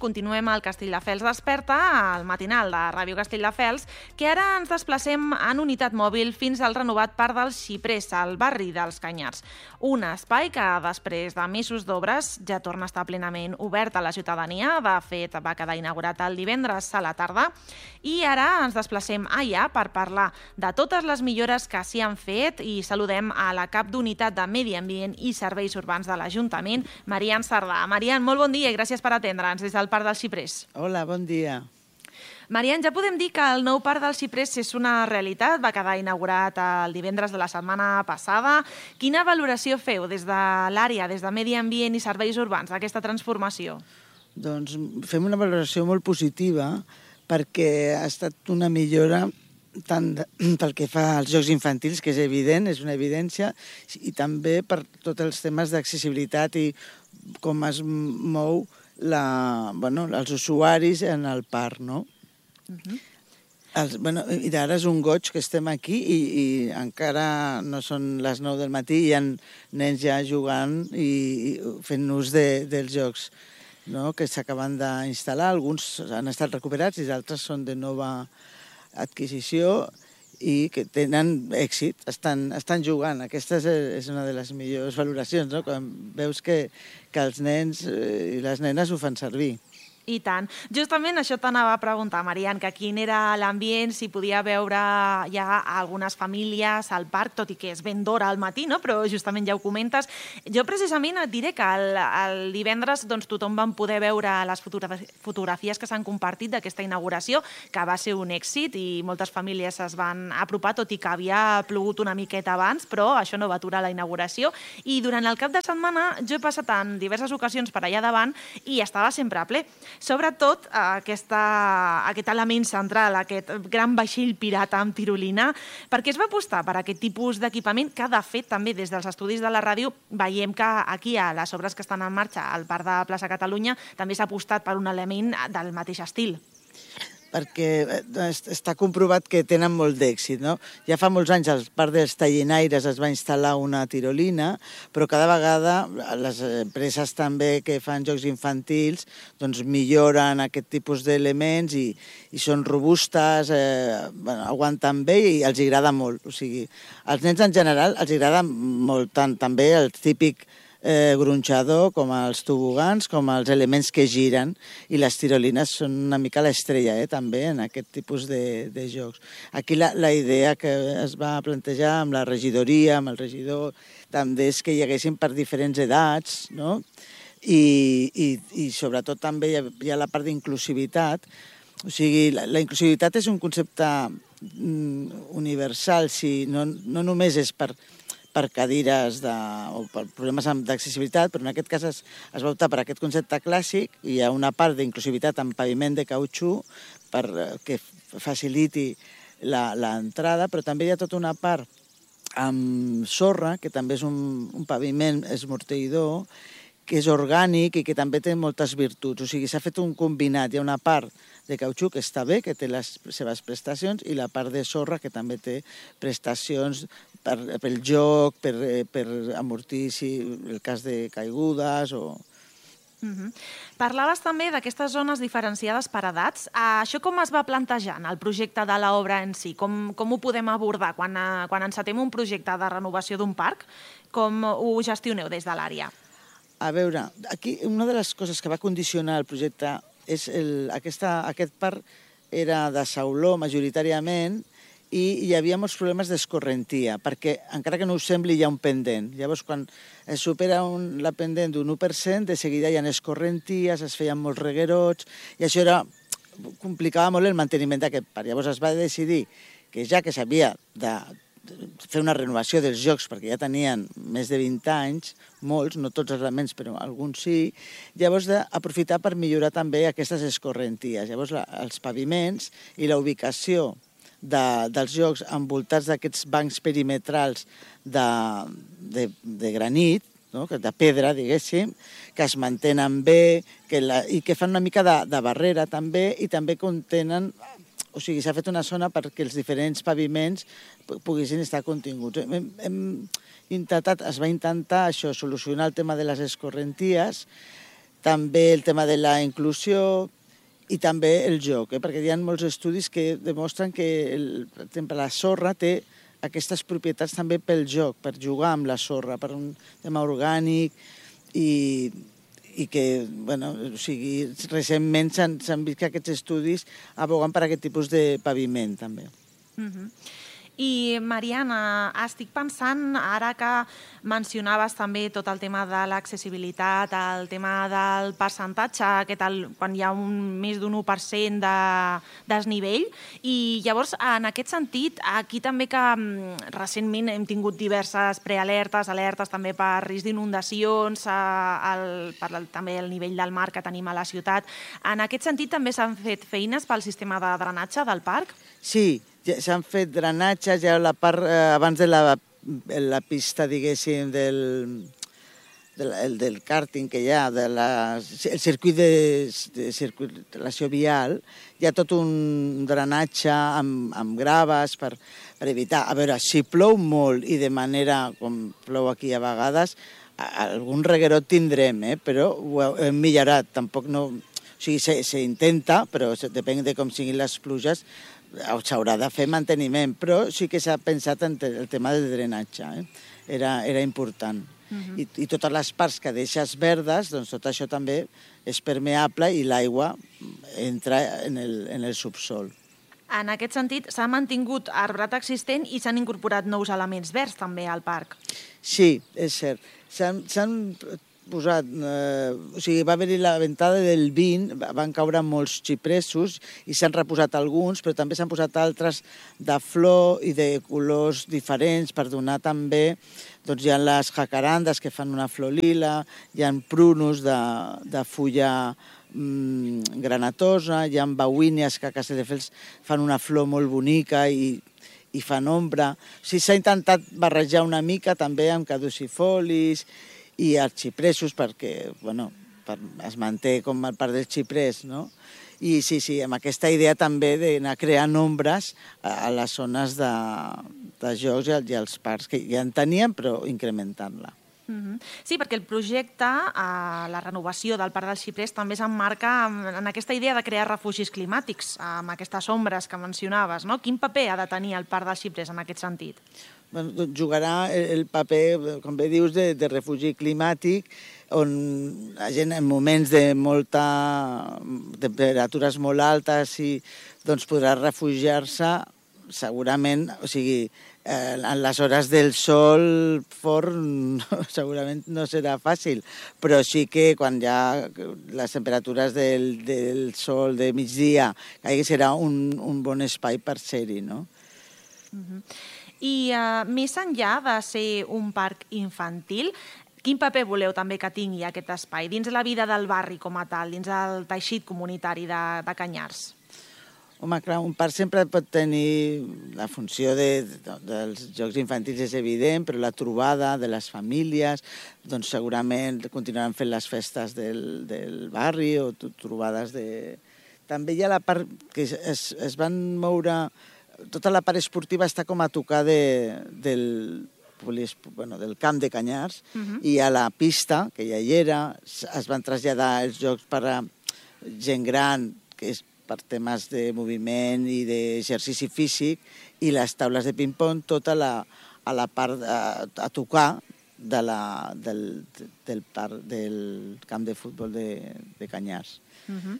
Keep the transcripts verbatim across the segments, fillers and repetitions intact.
continuem al Castelldefels Desperta, al matinal de Ràdio Castelldefels, que ara ens desplacem en unitat mòbil fins al renovat Parc dels Xiprers, al barri dels Canyars. Un espai que, després de mesos d'obres, ja torna a estar plenament obert a la ciutadania. De fet, va quedar inaugurat el divendres a la tarda. I ara ens desplacem allà per parlar de totes les millores que s'hi han fet i saludem a la cap d'unitat de Medi Ambient i Serveis Urbans de l'Ajuntament, Marian Sardà. Marian, molt bon dia i gràcies per atendre'ns des del Parc dels Xiprers. Hola, bon dia. Marian, ja podem dir que el nou Parc dels Xiprers és una realitat, va quedar inaugurat el divendres de la setmana passada. Quina valoració feu des de l'àrea, des de Medi Ambient i Serveis Urbans, d'aquesta transformació? Doncs fem una valoració molt positiva perquè ha estat una millora tant pel que fa als jocs infantils, que és evident, és una evidència, i també per tots els temes d'accessibilitat i com es mou la, bueno, els usuaris en el parc, no? Uh-huh. Els, bueno, i ara és un goig que estem aquí i, i encara no són les nou del matí i hi ha nens ja jugant i, i fent ús de, dels jocs, no? Que s'acaben d'instal·lar. Alguns han estat recuperats i d'altres són de nova adquisició i que tenen èxit, estan, estan jugant. Aquesta és, és una de les millors valoracions, no? Quan veus que, que els nens i les nenes ho fan servir. I tant. Justament això t'anava a preguntar, Marian, que quin era l'ambient, si podia veure ja algunes famílies al parc, tot i que és ben d'hora al matí, no? Però justament ja ho comentes. Jo precisament et diré que el, el divendres doncs, tothom vam poder veure les fotografies que s'han compartit d'aquesta inauguració, que va ser un èxit i moltes famílies es van apropar, tot i que havia plogut una miqueta abans, però això no va aturar la inauguració. I durant el cap de setmana jo he passat en diverses ocasions per allà davant i estava sempre ple. Sobretot aquesta, aquest element central, aquest gran vaixell pirata amb tirolina, perquè es va apostar per aquest tipus d'equipament que, de fet, també des dels estudis de la ràdio veiem que aquí, a les obres que estan en marxa al Parc de Plaça Catalunya, també s'ha apostat per un element del mateix estil. Perquè està comprovat que tenen molt d'èxit, no? Ja fa molts anys al Parc dels Tallinaires es va instal·lar una tirolina, però cada vegada les empreses també que fan jocs infantils doncs milloren aquest tipus d'elements i, i són robustes, eh, bueno, aguanten bé i els agrada molt. O sigui, als nens en general els agrada molt tant també el típic Eh, gronxador, com els tobogans, com els elements que giren, i les tirolines són una mica l'estrella, eh, també, en aquest tipus de, de jocs. Aquí la, la idea que es va plantejar amb la regidoria, amb el regidor, també és que hi haguessin per diferents edats, no? I, i, i sobretot també hi ha, hi ha la part d'inclusivitat. O sigui, la, la inclusivitat és un concepte mm, universal, si no, no només és per per cadires de, o per problemes d'accessibilitat, però en aquest cas es, es va optar per aquest concepte clàssic i hi ha una part d'inclusivitat amb paviment de cautxú per que faciliti l'entrada, però també hi ha tota una part amb sorra, que també és un, un paviment esmorteïdor, que és orgànic i que també té moltes virtuts. O sigui, s'ha fet un combinat. Hi ha una part de cautxú que està bé, que té les seves prestacions, i la part de sorra que també té prestacions per, pel joc, per, per amortir si el cas de caigudes o... Uh-huh. Parlaves també d'aquestes zones diferenciades per edats. Això com es va plantejar en el projecte de l'obra en si? Com, com ho podem abordar quan, quan encetem un projecte de renovació d'un parc? Com ho gestioneu des de l'àrea? A veure, aquí una de les coses que va condicionar el projecte és el, aquesta, aquest parc era de sauló majoritàriament i hi havia molts problemes d'escorrentia, perquè encara que no us sembli hi ha un pendent. Llavors, quan es supera un, la pendent d'un u per cent, de seguida hi ha escorrenties, es feien molts reguerots, i això era, complicava molt el manteniment d'aquest parc. Llavors es va decidir que ja que s'havia de fer una renovació dels jocs, perquè ja tenien més de vint anys, molts, no tots els elements, però alguns sí, llavors d'aprofitar per millorar també aquestes escorrenties. Llavors la, els paviments i la ubicació de, dels jocs envoltats d'aquests bancs perimetrals de, de, de granit, no? De pedra, diguéssim, que es mantenen bé que la, i que fan una mica de, de barrera també, i també contenen... O sigui, s'ha fet una zona perquè els diferents paviments poguessin estar continguts. Hem, hem intentat, es va intentar això, solucionar el tema de les escorrenties també el tema de la inclusió i també el joc, eh? perquè hi ha molts estudis que demostren que el, per exemple, la sorra té aquestes propietats també pel joc, per jugar amb la sorra, per un tema orgànic i, i que, bueno, o sigui, recentment s'han vist que aquests estudis aboguen per aquest tipus de paviment també. Mm-hmm. I, Mariana, estic pensant, ara que mencionaves també tot el tema de l'accessibilitat, el tema del percentatge, aquest, el, quan hi ha un, més d'un u per cent de desnivell, i llavors, en aquest sentit, aquí també que recentment hem tingut diverses prealertes, alertes també per risc d'inundacions, per també el nivell del mar que tenim a la ciutat. En aquest sentit, també s'han fet feines pel sistema de drenatge del parc? Sí, ja s'han fet drenatges, ja la part, eh, abans de la, la pista, diguéssim, del, del, del càrting que hi ha, de la, el circuit de, de circulació vial, hi ha tot un drenatge amb, amb graves per, per evitar... A veure, si plou molt i de manera, com plou aquí a vegades, algun reguerot tindrem, eh? Però ho hem millorat, tampoc no... O sigui, s'intenta, però depèn de com siguin les pluges, s'haurà de fer manteniment, però sí que s'ha pensat en el tema del drenatge, eh? era, era important. Uh-huh. I, I totes les parts que deixes verdes, doncs tot això també és permeable i l'aigua entra en el, en el subsol. En aquest sentit, s'ha mantingut arbrat existent i s'han incorporat nous elements verds també al parc. Sí, és cert. S'han posat, eh, o sigui, va haver-hi la ventada del vint, van caure molts xipresos i s'han reposat alguns, però també s'han posat altres de flor i de colors diferents per donar també, doncs hi ha les jacarandes que fan una flor lila, hi ha prunos de, de fulla mm, granatosa, hi ha bauínies que a Castelldefels fan una flor molt bonica i i fan ombra. O sigui, s'ha intentat barrejar una mica també amb caducifolis i els xipresos perquè, bueno, per, es manté com el parc del xiprés, no? I sí, sí, amb aquesta idea també d'anar creant ombres a, a les zones de, de jocs i als parcs que ja en teníem, però incrementant-la. Mm-hmm. Sí, perquè el projecte, eh, la renovació del Parc del Xiprés també s'emmarca en aquesta idea de crear refugis climàtics, amb aquestes ombres que mencionaves, no? Quin paper ha de tenir el Parc del Xiprés en aquest sentit? Bueno, doncs jugarà el paper, com bé dius, de, de refugi climàtic, on la gent en moments de molta temperatures molt altes i, doncs, podrà refugiar-se segurament, o sigui, eh, en les hores del sol fort no, segurament no serà fàcil, però sí que quan hi ha les temperatures del, del sol de migdia, que serà un, un bon espai per ser-hi, no? Uh-huh. I uh, més enllà de ser un parc infantil, quin paper voleu també que tingui aquest espai dins la vida del barri com a tal, dins el teixit comunitari de, de Canyars? Home, clar, un parc sempre pot tenir la funció de, de, dels jocs infantils, és evident, però la trobada de les famílies, doncs segurament continuaran fent les festes del, del barri o trobades de... També hi ha la part que es, es van moure... Tota la part esportiva està com a tocar de, del, bueno, del camp de Canyars, uh-huh. I a la pista, que ja hi era, es van traslladar els jocs per a gent gran, que és per temes de moviment i d'exercici físic, i les taules de ping-pong, tota la, a la part a, a tocar de la, del, del, parc, del camp de futbol de, de Canyars. Uh-huh.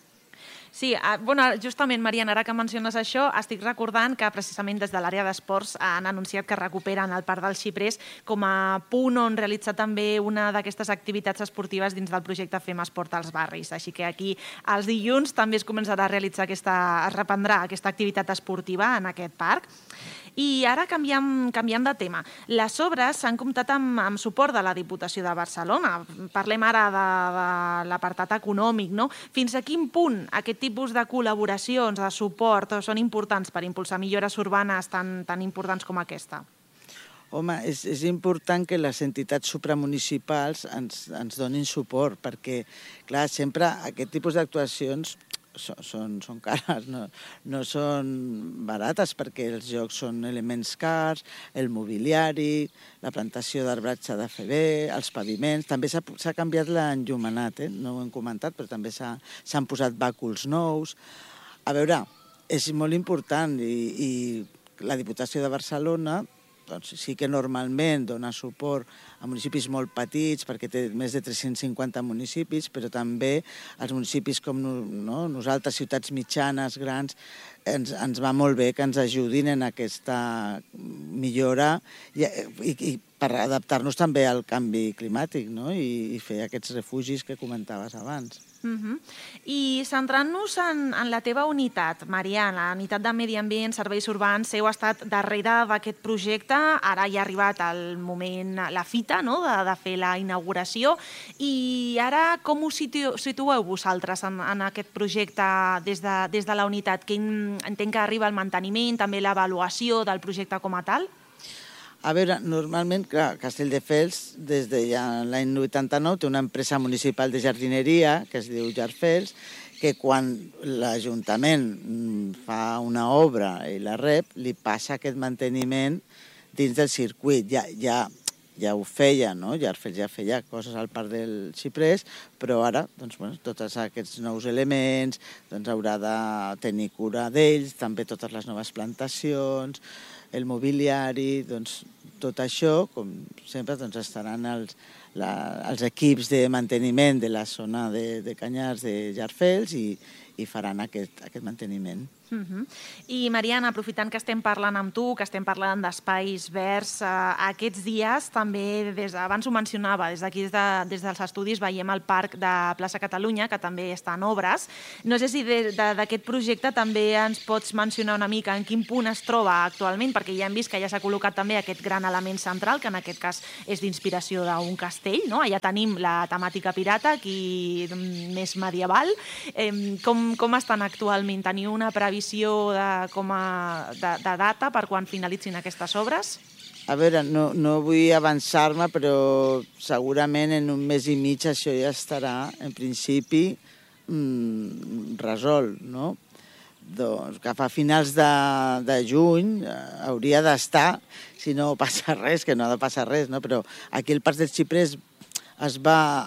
Sí, bueno, justament, Mariana, ara que menciones això, estic recordant que precisament des de l'àrea d'esports han anunciat que recuperen el Parc del Xiprés com a punt on realitzar també una d'aquestes activitats esportives dins del projecte Fem Esport als Barris. Així que aquí els dilluns també es començarà a realitzar aquesta, es reprendrà aquesta activitat esportiva en aquest parc. I ara canviem, canviem de tema. Les obres s'han comptat amb, amb suport de la Diputació de Barcelona. Parlem ara de, de l'apartat econòmic, no? Fins a quin punt aquest tipus de col·laboracions, de suport, són importants per impulsar millores urbanes tan, tan importants com aquesta? Home, és, és important que les entitats supramunicipals ens, ens donin suport, perquè, clar, sempre aquest tipus d'actuacions són, són cares, no, no són barates, perquè els jocs són elements cars, el mobiliari, la plantació d'arbratge de fer bé, els paviments. També s'ha canviat l'enllumenat, eh? No ho hem comentat, però també s'han posat bàculs nous. A veure, és molt important i, i la Diputació de Barcelona doncs sí que normalment dona suport a municipis molt petits, perquè té més de tres-cents cinquanta municipis, però també als municipis com no, nosaltres, ciutats mitjanes, grans, ens, ens va molt bé que ens ajudin en aquesta millora i, i, i per adaptar-nos també al canvi climàtic, no? I, i fer aquests refugis que comentaves abans. Uh-huh. I centrant-nos en, en la teva unitat, Mariana, la unitat de Medi Ambient, Serveis Urbans, heu estat darrere d'aquest projecte, ara ja ha arribat el moment, la fita, no?, de, de fer la inauguració, i ara com us situ, situeu vosaltres en, en aquest projecte des de, des de la unitat? Que entenc que arriba el manteniment, també l'avaluació del projecte com a tal? A veure, normalment, clar, Castelldefels, des de ja l'any vuitanta-nou, té una empresa municipal de jardineria, que es diu Jarfels, que quan l'Ajuntament fa una obra i la rep, li passa aquest manteniment dins del circuit. Ja, ja, ja ho feia, no? Jarfels ja feia coses al Parc del Xiprés, però ara, doncs, bueno, tots aquests nous elements, doncs, haurà de tenir cura d'ells, també totes les noves plantacions, el mobiliari, doncs, tot això, com sempre, doncs, estaran els, la, els equips de manteniment de la zona de, de Canyars de Jarfels i, i faran aquest, aquest manteniment. Uh-huh. I, Mariana, aprofitant que estem parlant amb tu, que estem parlant d'espais verds, eh, aquests dies també, des, abans ho mencionava, des d'aquí, des, de, des dels estudis, veiem el Parc de Plaça Catalunya, que també està en obres. No sé si d'aquest projecte també ens pots mencionar una mica en quin punt es troba actualment, perquè ja hem vist que ja s'ha col·locat també aquest gran element central, que en aquest cas és d'inspiració d'un castell, no? Allà tenim la temàtica pirata, aquí més medieval. Eh, com, com estan actualment? Teniu una previsió de, com a, de, de data per quan finalitzin aquestes obres? A veure, no, no vull avançar-me, però segurament en un mes i mig això ja estarà, en principi, mmm, resolt, no? Doncs cap a finals de, de juny eh, hauria d'estar, si no passa res, que no ha de passar res, no? Però aquí el Parc del Xiprés es va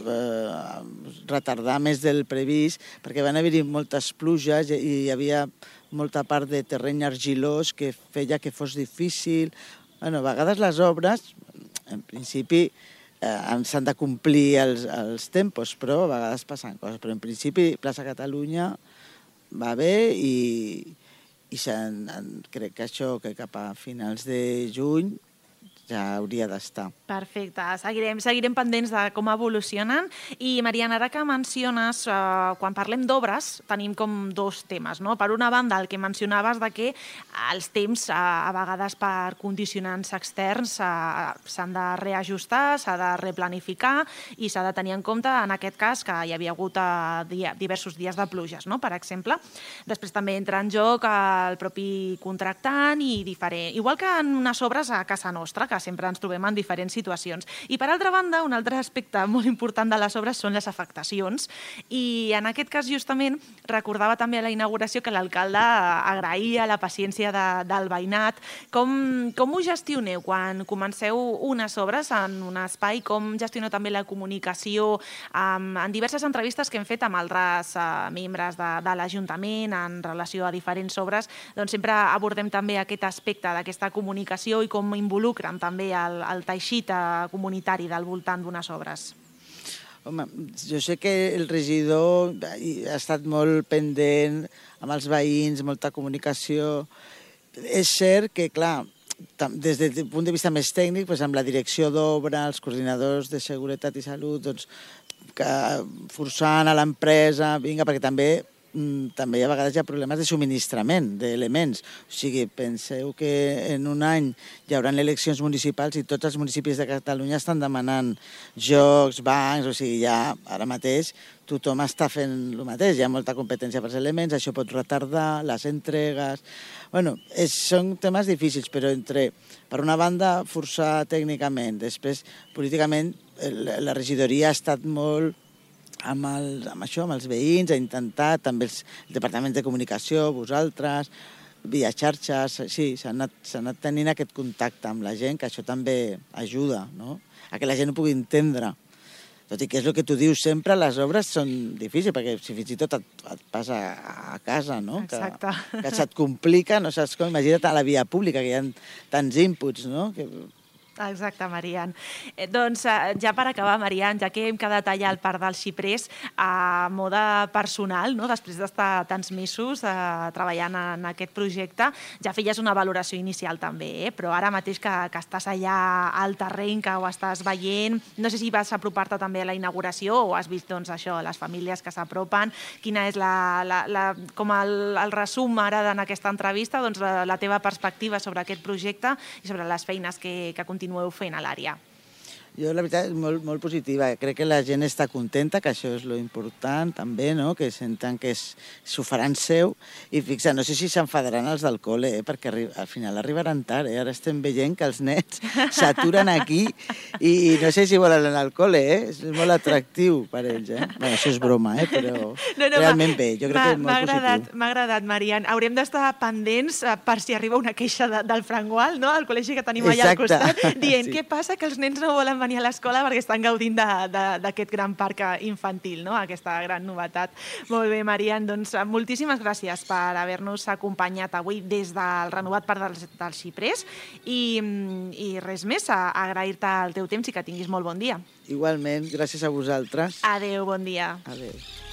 eh, retardar més del previst perquè van haver-hi moltes pluges i hi havia molta part de terreny argilós que feia que fos difícil. Bueno, a vegades les obres, en principi, eh, s'han de complir els, els tempos, però a vegades passen coses. Però en principi, Plaça Catalunya va bé i, i crec que això, que cap a finals de juny, ja hauria d'estar. Perfecte. Seguirem, seguirem pendents de com evolucionen. I, Mariana, ara que menciones, eh, quan parlem d'obres, tenim com dos temes, no? Per una banda, el que mencionaves de que els temps, eh, a vegades per condicionants externs, eh, s'han de reajustar, s'ha de replanificar i s'ha de tenir en compte, en aquest cas, que hi havia hagut eh, dia, diversos dies de pluges, no? Per exemple. Després també entra en joc el propi contractant i diferent. Igual que en unes obres a casa nostra, que sempre ens trobem en diferents situacions. I, per altra banda, un altre aspecte molt important de les obres són les afectacions. I, en aquest cas, justament, recordava també a la inauguració que l'alcalde agraïa la paciència de, del veïnat. Com, com ho gestioneu quan comenceu unes obres en un espai? Com gestioneu també la comunicació? Um, en diverses entrevistes que hem fet amb altres uh, membres de, de l'Ajuntament en relació a diferents obres, doncs sempre abordem també aquest aspecte d'aquesta comunicació i com involucren també el, el teixit comunitari del voltant d'unes obres. Home, jo sé que el regidor ha estat molt pendent amb els veïns, molta comunicació. És cert que, clar, des del punt de vista més tècnic, doncs amb la direcció d'obra, els coordinadors de seguretat i salut, doncs, que forçant a l'empresa, vinga, perquè també també a vegades hi ha problemes de subministrament d'elements. O sigui, penseu que en un any hi haurà eleccions municipals i tots els municipis de Catalunya estan demanant jocs, bancs, o sigui, ja ara mateix tothom està fent el mateix, hi ha molta competència per als elements, això pot retardar les entregues. Bueno, és, són temes difícils, però entre, per una banda, forçar tècnicament, després, políticament, la regidoria ha estat molt amb, el, amb això, amb els veïns, a intentar, també els departaments de comunicació, vosaltres, via xarxes, sí, s'ha anat, s'ha anat tenint aquest contacte amb la gent, que això també ajuda, no?, a que la gent ho pugui entendre. Tot i que és el que tu dius sempre, les obres són difícils, perquè si fins i tot et, et passa a casa, no?, Exacte. Que, que se't complica, no saps com, imagina't a la via pública, que hi ha tants inputs, no?, que... Exacte, Marian. Eh, doncs eh, ja per acabar, Marian, ja que hem quedat allà al Parc dels Xiprers, a mode personal, no? Després d'estar tants mesos eh, treballant en aquest projecte, ja feies una valoració inicial també, eh? Però ara mateix que, que estàs allà al terreny, que ho estàs veient, no sé si vas apropar-te també a la inauguració o has vist doncs, això, les famílies que s'apropen, quina és la, la, la, com el, el resum ara en aquesta entrevista, doncs la, la teva perspectiva sobre aquest projecte i sobre les feines que, que continueu fent a l'àrea. Jo, la veritat, és molt, molt positiva. Crec que la gent està contenta, que això és lo important, també, no?, que senten que s'ho faran seu. I fixa, no sé si s'enfadaran els del col·le, eh? Perquè al final arribaran tard, eh? Ara estem veient que els nets s'aturen aquí i, i no sé si volen anar al col·le, eh? És molt atractiu per ells, eh? Bé, això és broma, eh? Però no, no, realment bé, jo crec que és molt agradat, positiu. M'ha agradat, Marian. Haurem d'estar pendents per si arriba una queixa de, del Frangual, no?, al col·legi que tenim allà al costat, dient Sí. què passa que els nens no volen venir a l'escola perquè estan gaudint d'aquest gran parc infantil, no?, aquesta gran novetat. Molt bé, Marian, doncs moltíssimes gràcies per haver-nos acompanyat avui des del renovat Parc dels, dels Xiprers i, i res més, agrair-te el teu temps i que tinguis molt bon dia. Igualment, gràcies a vosaltres. Adéu, bon dia. Adéu.